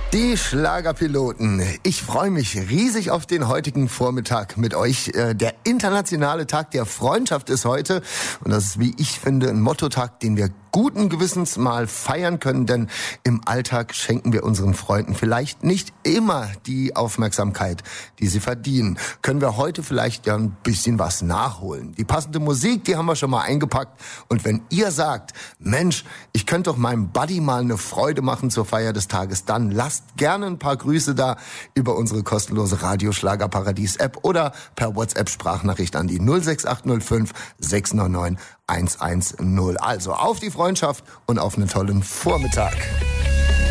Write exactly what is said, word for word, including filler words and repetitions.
Die Schlagerpiloten. Ich freue mich riesig auf den heutigen Vormittag mit euch. Der internationale Tag der Freundschaft ist heute. Und das ist, wie ich finde, ein Mottotag, den wir guten Gewissens mal feiern können. Denn im Alltag schenken wir unseren Freunden vielleicht nicht immer die Aufmerksamkeit, die sie verdienen. Können wir heute vielleicht ja ein bisschen was nachholen. Die passende Musik, die haben wir schon mal eingepackt. Und wenn ihr sagt, Mensch, ich könnte doch meinem Buddy mal eine Freude machen zur Feier des Tages, dann lasst gerne ein paar Grüße da über unsere kostenlose Radio-Schlagerparadies-App oder per WhatsApp-Sprachnachricht an die null sechs acht null fünf sechs neun neun eins eins null. Also auf die Freundschaft und auf einen tollen Vormittag.